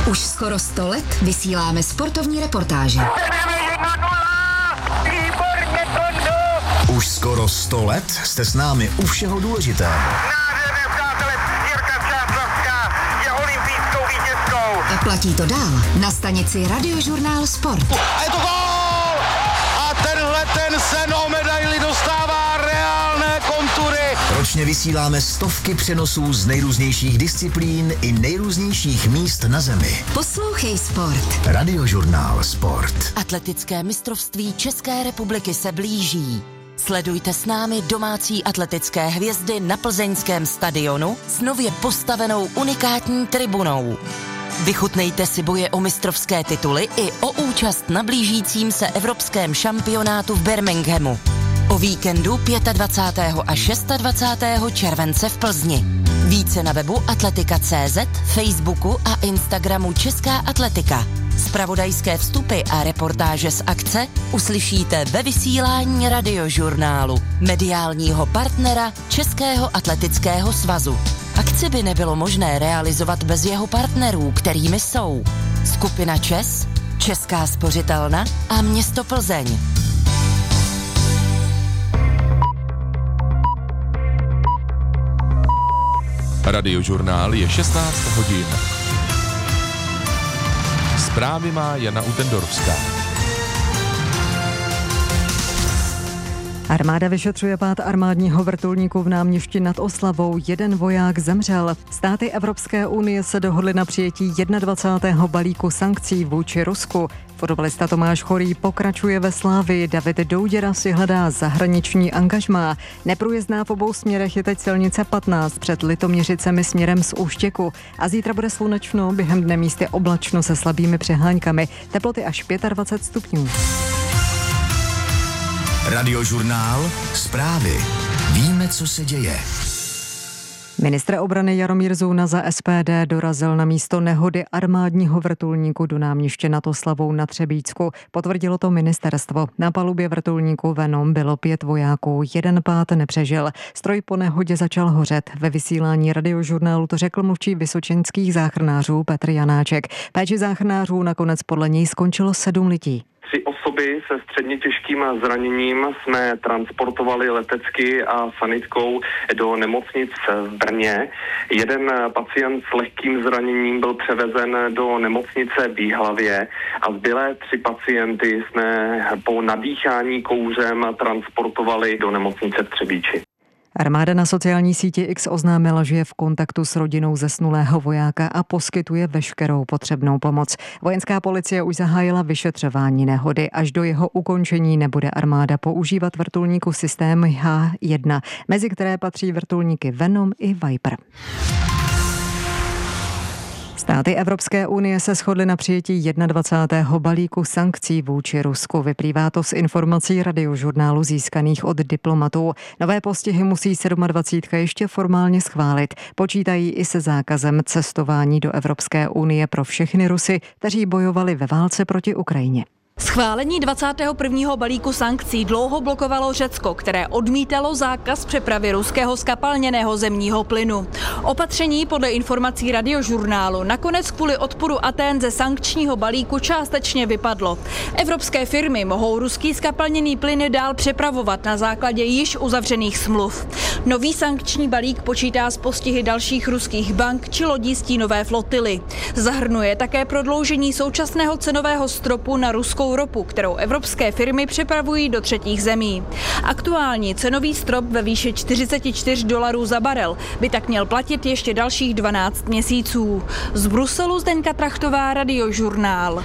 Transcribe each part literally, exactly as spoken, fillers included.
Už skoro sto let vysíláme sportovní reportáže. Už skoro sto let jste s námi u všeho důležitého. A platí to dál na stanici Radiožurnál Sport. A je to gól! A tenhle ten sen o medaili dostává reálné kontury. Ročně vysíláme stovky přenosů z nejrůznějších disciplín i nejrůznějších míst na zemi. Poslouchej Sport. Radiožurnál Sport. Atletické mistrovství České republiky se blíží. Sledujte s námi domácí atletické hvězdy na plzeňském stadionu s nově postavenou unikátní tribunou. Vychutnejte si boje o mistrovské tituly i o účast na blížícím se evropském šampionátu v Birminghamu. O víkendu dvacátého pátého a dvacátého šestého července v Plzni. Více na webu atletika tečka cé zet, Facebooku a Instagramu Česká atletika. Zpravodajské vstupy a reportáže z akce uslyšíte ve vysílání Radiožurnálu, mediálního partnera Českého atletického svazu. Akci by nebylo možné realizovat bez jeho partnerů, kterými jsou Skupina ČES, Česká spořitelna a město Plzeň. Radiožurnál je šestnáct hodin. Zprávy má Jana Utendorovská. Armáda vyšetřuje pád armádního vrtulníku v Náměšti nad Oslavou. Jeden voják zemřel. Státy Evropské unie se dohodly na přijetí dvacátého prvního balíku sankcí vůči Rusku. Fotbalista Tomáš Chorý pokračuje ve Slávii. David Douděra si hledá zahraniční angažmá. Neprůjezdná v obou směrech je teď silnice patnáct před Litoměřicemi směrem z Úštěku. A zítra bude slunečno, během dne místy oblačno se slabými přeháňkami. Teploty až dvacet pět stupňů. Radiožurnál Zprávy. Víme, co se děje. Ministr obrany Jaromír Zouna za es pé dé dorazil na místo nehody armádního vrtulníku do Náměště nad Oslavou na Třebíčsku. Potvrdilo to ministerstvo. Na palubě vrtulníku Venom bylo pět vojáků, jeden pád nepřežil. Stroj po nehodě začal hořet. Ve vysílání Radiožurnálu to řekl mluvčí vysočenských záchranářů Petr Janáček. Péči záchranářů nakonec podle něj skončilo sedm lidí. Tři osoby se středně těžkým zraněním jsme transportovali letecky a sanitkou do nemocnic v Brně. Jeden pacient s lehkým zraněním byl převezen do nemocnice v Jihlavě a zbylé tři pacienty jsme po nadýchání kouřem transportovali do nemocnice v Třebíči. Armáda na sociální síti X oznámila, že je v kontaktu s rodinou zesnulého vojáka a poskytuje veškerou potřebnou pomoc. Vojenská policie už zahájila vyšetřování nehody. Až do jeho ukončení nebude armáda používat vrtulníku systém há jedna, mezi které patří vrtulníky Venom i Viper. Státy Evropské unie se shodly na přijetí dvacátého prvního balíku sankcí vůči Rusku. Vyplývá to z informací Radiožurnálu získaných od diplomatů. Nové postihy musí dvacítka sedm ještě formálně schválit. Počítají i se zákazem cestování do Evropské unie pro všechny Rusy, kteří bojovali ve válce proti Ukrajině. Schválení dvacátého prvního balíku sankcí dlouho blokovalo Řecko, které odmítalo zákaz přepravy ruského skapalněného zemního plynu. Opatření podle informací Radiožurnálu nakonec kvůli odporu Atén ze sankčního balíku částečně vypadlo. Evropské firmy mohou ruský skapalněný plyn dál přepravovat na základě již uzavřených smluv. Nový sankční balík počítá s postihy dalších ruských bank či lodí stínové flotily. Zahrnuje také prodloužení současného cenového stropu na ruskou ropu, kterou evropské firmy přepravují do třetích zemí. Aktuální cenový strop ve výši čtyřicet čtyři dolarů za barel by tak měl platit ještě dalších dvanáct měsíců. Z Bruselu Zdeňka Trachtová, Radiožurnál.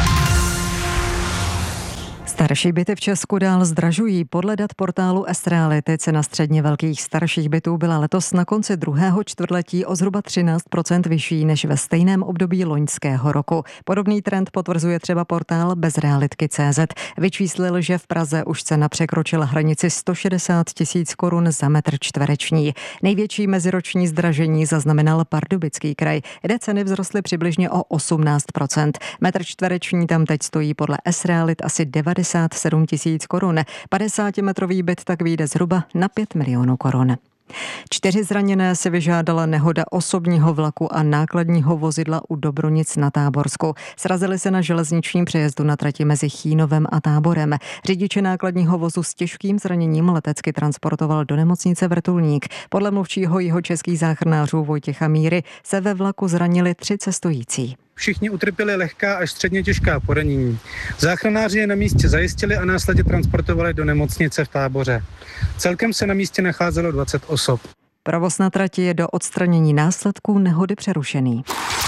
Starší byty v Česku dál zdražují. Podle dat portálu S-Reality cena středně velkých starších bytů byla letos na konci druhého čtvrtletí o zhruba třináct procent vyšší než ve stejném období loňského roku. Podobný trend potvrzuje třeba portál bezrealitky tečka cé zet. Vyčíslil, že v Praze už cena překročila hranici sto šedesát tisíc korun za metr čtvereční. Největší meziroční zdražení zaznamenal Pardubický kraj, kde ceny vzrostly přibližně o osmnáct procent. Metr čtvereční tam teď stojí podle S-Realit asi devadesát sedm tisíc korun. padesátimetrový byt tak vyjde zhruba na pět milionů korun. Čtyři zraněné si vyžádala nehoda osobního vlaku a nákladního vozidla u Dobronic na Táborsku. Srazili se na železničním přejezdu na trati mezi Chínovem a Táborem. Řidiče nákladního vozu s těžkým zraněním letecky transportoval do nemocnice Vrtulník. Podle mluvčího jihočeských záchranářů Vojtěcha Míry se ve vlaku zranili tři cestující. Všichni utrpěli lehká až středně těžká poranění. Záchranáři je na místě zajistili a následně transportovali do nemocnice v Táboře. Celkem se na místě nacházelo dvacet osob. Provoz na trati je do odstranění následků nehody přerušený.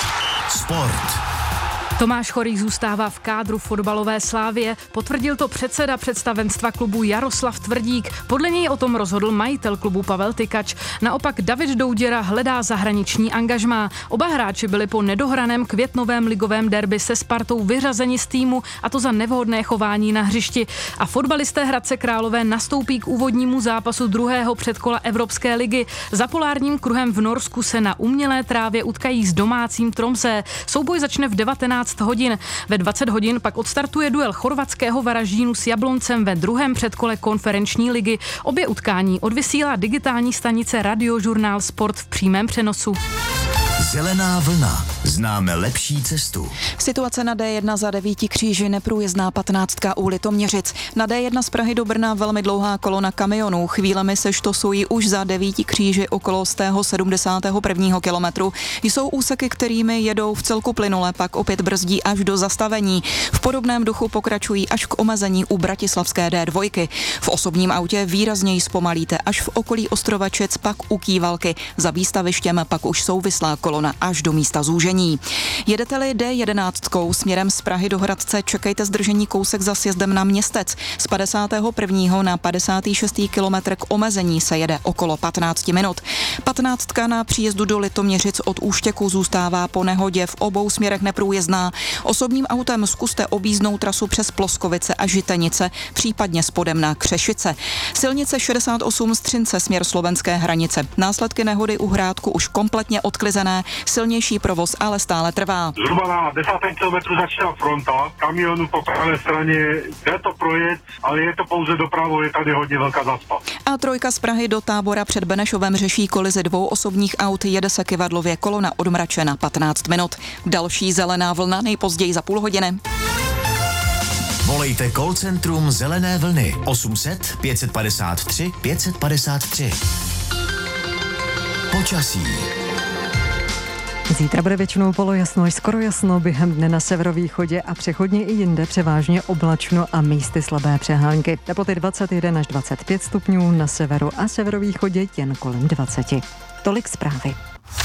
Sport. Tomáš Chorých zůstává v kádru fotbalové Slávie, potvrdil to předseda představenstva klubu Jaroslav Tvrdík. Podle něj o tom rozhodl majitel klubu Pavel Tykač. Naopak David Douděra hledá zahraniční angažmá. Oba hráči byli po nedohraném květnovém ligovém derby se Spartou vyřazeni z týmu, a to za nevhodné chování na hřišti. A fotbalisté Hradce Králové nastoupí k úvodnímu zápasu druhého předkola Evropské ligy. Za polárním kruhem v Norsku se na umělé trávě utkají s domácím Tromsø. Souboj začne v devatenáct hodin. Ve dvacet hodin pak odstartuje duel chorvatského Varaždínu s Jabloncem ve druhém předkole konferenční ligy. Obě utkání odvysílá digitální stanice Radiožurnál Sport v přímém přenosu. Zelená vlna. Známe lepší cestu. Situace na D jedna za devíti kříži, neprůjezdná patnáctka u Litoměřic. Na D jedna z Prahy do Brna velmi dlouhá kolona kamionů. Chvílemi se štosují už za devíti kříži okolo sto sedmdesátého prvního kilometru. Jsou úseky, kterými jedou v celku plynule, pak opět brzdí až do zastavení. V podobném duchu pokračují až k omezení u bratislavské D dva. V osobním autě výrazněji zpomalíte až v okolí Ostrovačic, pak u Kývalky. Za výstavištěm pak už souvislá kolona až do místa zúžení. Jedete-li D jedenáct směrem z Prahy do Hradce, čekejte zdržení kousek za sjezdem na Městec. Z padesátého prvního na padesátý šestý kilometr k omezení se jede okolo patnáct minut. patnáctka na příjezdu do Litoměřic od Úštěku zůstává po nehodě v obou směrech neprůjezdná. Osobním autem zkuste objízdnou trasu přes Ploskovice a Žitenice, případně spodem na Křešice. Silnice šedesát osm Střince směr slovenské hranice. Následky nehody u Hrádku už kompletně odklizené, silnější provoz ale stále trvá. Zhruba na desátém kilometru začíná fronta, kamionů po pravé straně, jde to projet, ale je to pouze dopravou, je tady hodně velká zacpa. A trojka z Prahy do Tábora před Benešovem řeší kolizi dvou osobních aut, jede se kyvadlově, kolona odmračena patnáct minut. Další zelená vlna nejpozději za půl hodiny. Volejte call centrum Zelené vlny osm set pět padesát tři pět padesát tři. Počasí. Zítra bude většinou polojasno až skoro jasno, během dne na severovýchodě a přechodně i jinde převážně oblačno a místy slabé přehánky. Teploty dvacet jedna až dvacet pět stupňů, na severu a severovýchodě jen kolem dvacet. Tolik zprávy.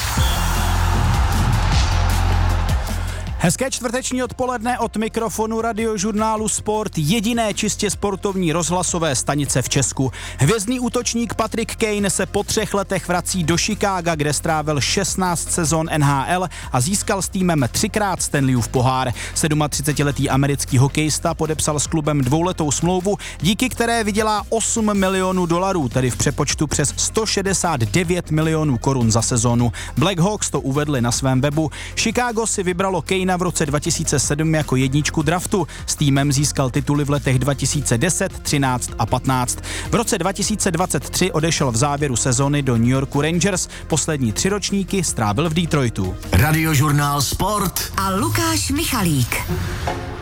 Hezké čtvrteční odpoledne od mikrofonu Radiožurnálu Sport, jediné čistě sportovní rozhlasové stanice v Česku. Hvězdný útočník Patrick Kane se po třech letech vrací do Chicaga, kde strávil šestnáct sezon N H L a získal s týmem třikrát Stanleyův pohár. třicetisedmiletý americký hokejista podepsal s klubem dvouletou smlouvu, díky které vydělá osm milionů dolarů, tedy v přepočtu přes sto šedesát devět milionů korun za sezonu. Blackhawks to uvedli na svém webu. Chicago si vybralo Kane v roce dva tisíce sedm jako jedničku draftu. S týmem získal tituly v letech dva tisíce deset, třináct a patnáct. V roce dva tisíce dvacet tři odešel v závěru sezony do New Yorku Rangers. Poslední tři ročníky strávil v Detroitu. Radiožurnál Sport a Lukáš Michalík.